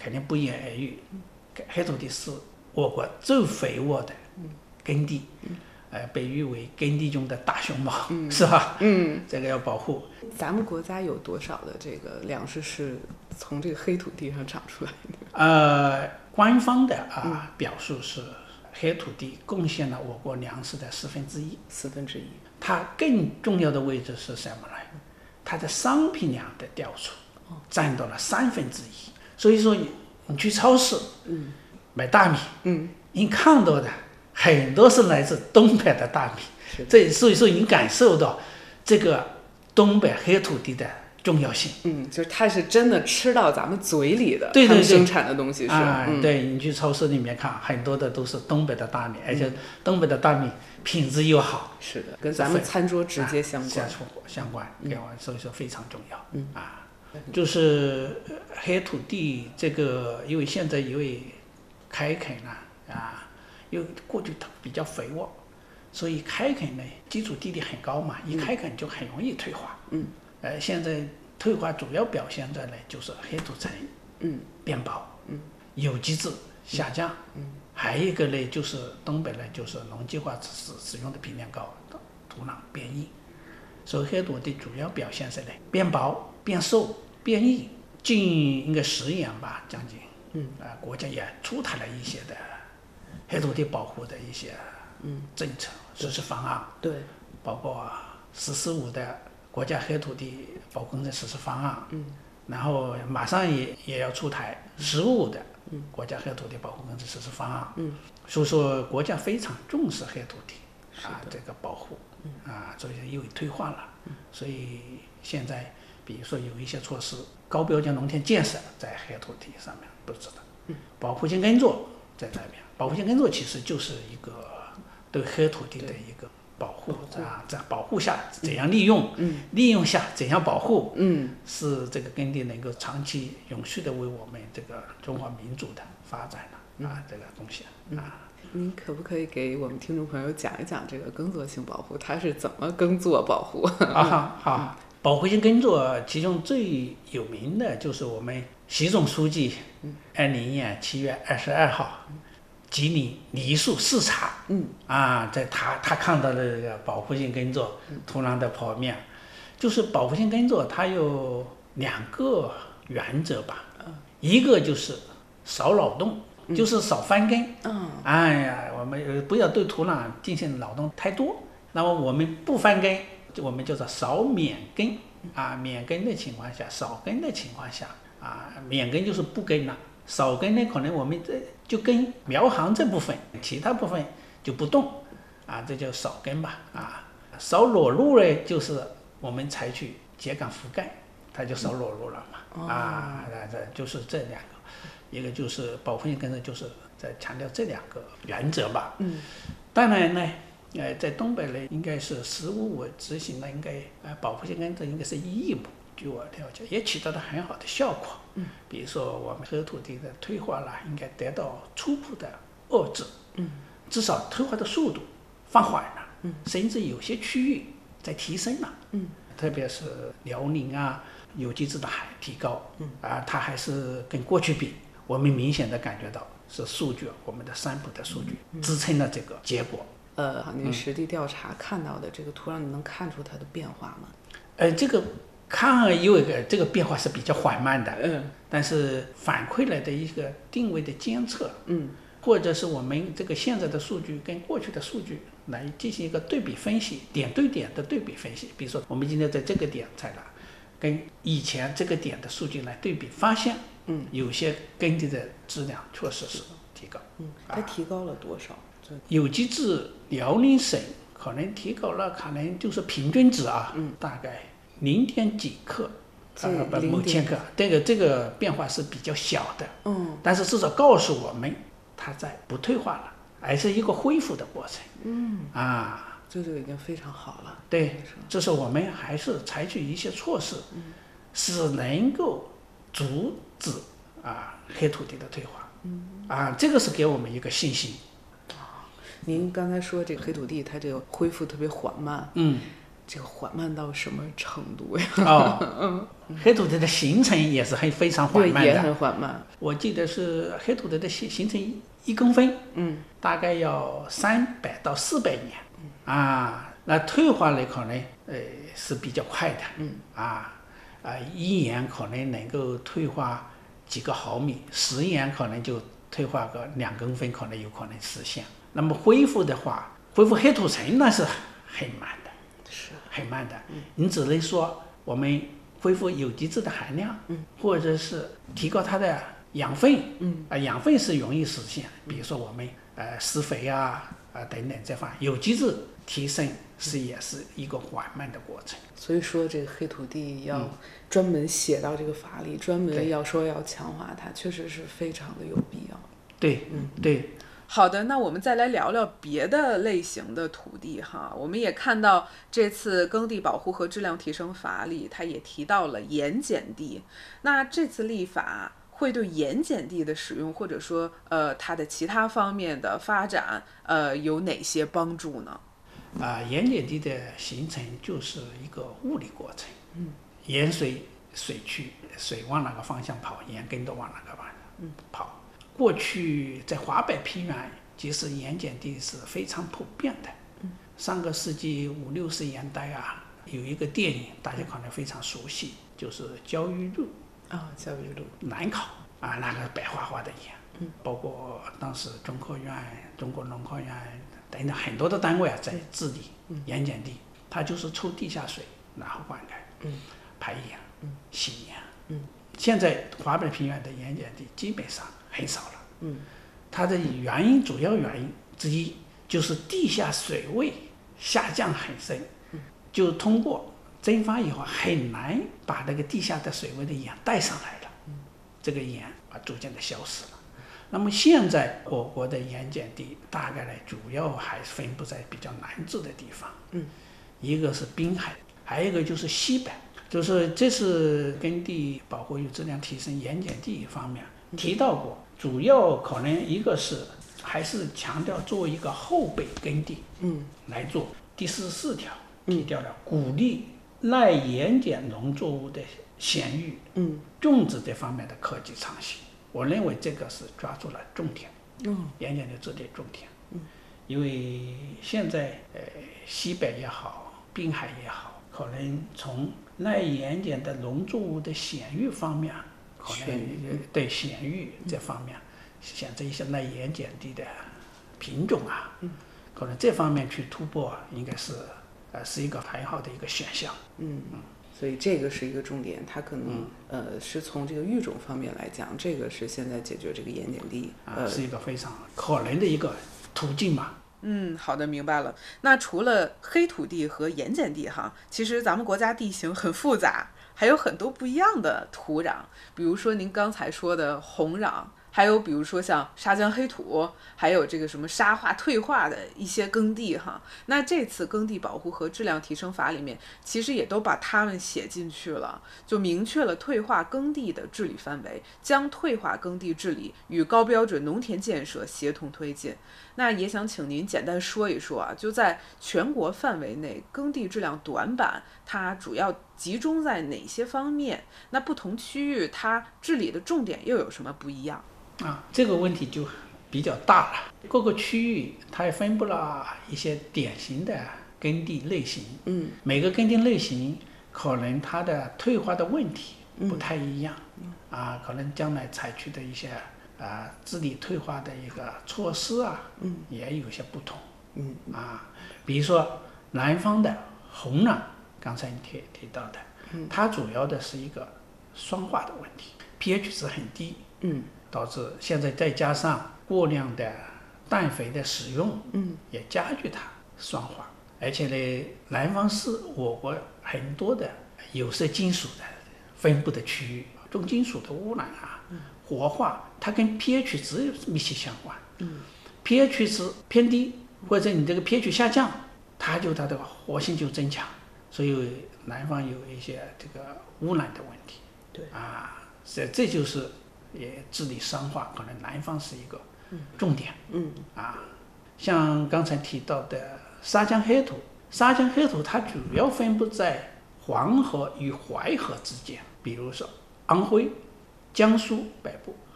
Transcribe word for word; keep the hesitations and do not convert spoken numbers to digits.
肯定不言而喻。黑土地是我国最肥沃的耕地，呃，被誉为耕地中的大熊猫，嗯、是吧？ 嗯， 这个要保护。 咱们国家有多少的这个粮食是从这个黑土地上长出来的？ 呃，官方的啊、呃、表述是黑土地贡献了我国粮食的四分之一。 四分之一。它更重要的位置是什么呢？它的商品粮的调出占到了三分之一。所以说，你去超市，嗯，买大米，嗯，你看到的很多是来自东北的大米。这所以说，你感受到这个东北黑土地的重要性。 嗯，就是它是真的吃到咱们嘴里的， 对对对， 生产的东西是啊、 嗯， 对，你去超市里面看，很多的都是东北的大米，而且东北的大米品质又好。 是的，跟咱们餐桌直接相关。 啊、相关， 嗯、 所以说非常重要。 嗯啊，就是黑土地这个，因为现在因为开垦啊啊，因为过去它比较肥沃，所以开垦呢基础地力很高嘛，一开垦就很容易退化。 嗯， 呃，现在退化主要表现在呢就是黑土层嗯变薄， 嗯， 有机质下降， 嗯， 还有一个呢就是东北呢就是农机化使使用的频量高，土壤变硬，所以黑土地主要表现是呢变薄、变瘦、变硬。近应该十年吧，将近， 嗯， 啊、呃，国家也出台了一些的黑土地保护的一些嗯政策实施方案， 对， 包括“十四五”的国家黑土地保护工程实施方案， 嗯，然后马上也也要出台“十五”的国家黑土地保护工程实施方案， 嗯， 所以说国家非常重视黑土地啊这个保护，啊，所以因为退化了，所以现在比如说有一些措施，高标准农田建设在黑土地上面布置的，保护性耕作在那边，保护性耕作其实就是一个对黑土地的一个保护啊，在保护下怎样利用， 嗯， 利用下怎样保护， 嗯， 是这个耕地能够长期永续的为我们这个中华民族的发展的啊这个贡献啊。 您可不可以给我们听众朋友讲一讲这个耕作性保护，它是怎么耕作保护？ 啊好，保护性耕作其中最有名的就是我们习总书记二零年七月二十二号吉林梨树视察， 嗯啊，在他他看到的这个保护性耕作土壤的剖面，就是保护性耕作它有两个原则吧，一个就是少劳动，就是少翻耕， 嗯， 哎呀，我们不要对土壤进行劳动太多，那么我们不翻耕，我们叫做少免耕啊，免耕的情况下，少耕的情况下啊，免耕就是不耕了，少耕呢可能我们这就耕苗行这部分，其他部分就不动啊，这叫少耕吧啊，少裸露呢就是我们采取秸秆覆盖，它就少裸露了嘛，啊，这就是这两个。一个就是保护性耕作，就是在强调这两个原则吧。 嗯， 当然呢，呃，在东北呢，应该是十五五执行的，应该呃保护性耕作应该是义务，据我了解，也起到了很好的效果。 嗯， 比如说我们黑土地的退化了，应该得到初步的遏制。 嗯， 至少退化的速度放缓了。 嗯， 甚至有些区域在提升了。 嗯， 特别是辽宁啊，有机质的还提高。 嗯， 啊，它还是跟过去比。我们明显的感觉到是数据，我们的三普的数据支撑了这个结果。 呃，您实地调查看到的这个土壤，你能看出它的变化吗？ 呃，这个看有一个这个变化是比较缓慢的， 嗯， 但是反馈来的一个定位的监测， 嗯， 或者是我们这个现在的数据跟过去的数据来进行一个对比分析，点对点的对比分析。比如说，我们今天在这个点采了，跟以前这个点的数据来对比，发现。嗯，有些耕地的质量确实是提高。 嗯，它提高了多少？ 啊、有机质辽宁省可能提高了，可能就是平均值啊，嗯，大概零点几克，呃，不，某千克，这个这个变化是比较小的。 嗯， 但是至少告诉我们，它在不退化了，而是一个恢复的过程。 嗯， 啊， 这就已经非常好了。 对，这是我们还是采取一些措施，嗯、是能够阻止啊黑土地的退化，嗯啊，这个是给我们一个信心。 啊，您刚才说这个黑土地它这个恢复特别缓慢， 嗯， 这个缓慢到什么程度呀？ 哦，黑土地的形成也是很非常缓慢的， 对，也很缓慢。 我记得是黑土地的形形成一公分， 嗯， 大概要三百到四百年，嗯啊，那退化呢可能呃是比较快的， 嗯啊啊，一年可能能够退化几个毫米，十年可能就退化个两公分，可能有可能实现。那么恢复的话，恢复黑土层那是很慢的， 是很慢的。 嗯、 你只能说我们恢复有机质的含量， 嗯， 或者是提高它的养分， 嗯啊，养分是容易实现。比如说我们呃施肥啊啊等等这方有机质提升是也是一个缓慢的过程。 所以说这个黑土地要专门写到这个法里，嗯、专门要说要强化它，确实是非常的有必要。 对，嗯，对。 好的，那我们再来聊聊别的类型的土地哈。我们也看到这次耕地保护和质量提升法里，它也提到了盐碱地。那这次立法会对盐碱地的使用，或者说呃它的其他方面的发展，呃有哪些帮助呢？ 啊，盐碱地的形成就是一个物理过程。嗯，盐水水去，水往哪个方向跑，盐根都往哪个方向跑。嗯，过去在华北平原，其实盐碱地是非常普遍的。嗯，上个世纪五六十年代啊，有一个电影大家可能非常熟悉，就是《焦裕禄》 啊，《焦裕禄》 南考啊，那个白花花的盐。嗯，包括当时中科院、中国农科院等等很多的单位啊，在治理盐碱地，它就是抽地下水，然后灌溉，嗯，排盐，嗯，洗盐，嗯。现在华北平原的盐碱地基本上很少了，嗯，它的原因主要原因之一就是地下水位下降很深，嗯，就通过蒸发以后很难把那个地下的水位的盐带上来了，嗯，这个盐啊逐渐的消失了。那么现在我国的盐碱地大概呢，主要还是分布在比较南至的地方，嗯，一个是滨海，还有一个就是西北。就是这次耕地保护与质量提升盐碱地方面提到过，主要可能一个是还是强调作为一个后备耕地，嗯，来做。第四十四条提到了鼓励耐盐碱农作物的鲜育，嗯，种植这方面的科技创新。我认为这个是抓住了重点，嗯，盐碱的质地重点，嗯，因为现在呃西北也好，滨海也好，可能从耐盐碱的农作物的鲜育方面，可能对鲜育这方面，选择一些耐盐碱地的品种啊，嗯，可能这方面去突破，应该是呃是一个很好的一个选项， 嗯嗯。所以这个是一个重点，它可能、嗯、呃是从这个育种方面来讲，这个是现在解决这个盐碱地、 呃、啊，是一个非常可能的一个途径嘛。 嗯，好的，明白了。那除了黑土地和盐碱地哈，其实咱们国家地形很复杂，还有很多不一样的土壤，比如说您刚才说的红壤。还有比如说像沙浆黑土，还有这个什么沙化退化的一些耕地哈，那这次耕地保护和质量提升法里面其实也都把它们写进去了，就明确了退化耕地的治理范围，将退化耕地治理与高标准农田建设协同推进。那也想请您简单说一说啊，就在全国范围内耕地质量短板它主要集中在哪些方面，那不同区域它治理的重点又有什么不一样啊？这个问题就比较大了，各个区域它也分布了一些典型的耕地类型，嗯，每个耕地类型可能它的退化的问题不太一样，嗯，啊，可能将来采取的一些啊治理退化的一个措施啊，嗯，也有些不同，嗯，啊，比如说南方的红壤，刚才你提提到的，嗯，它主要的是一个酸化的问题 ，pH 值很低，嗯。导致现在再加上过量的氮肥的使用，嗯，也加剧它酸化。而且呢，南方是我国很多的有色金属的分布的区域，重金属的污染啊，嗯、活化，它跟 pH 值密切相关。嗯 ，pH 值偏低，或者你这个 pH 下降，它就它的活性就增强，所以南方有一些这个污染的问题。对啊，这这就是。也治理酸化，可能南方是一个重点。嗯，嗯啊，像刚才提到的沙浆黑土， 沙江黑土它主要分布在黄河与淮河之间，比如说安徽、江苏北部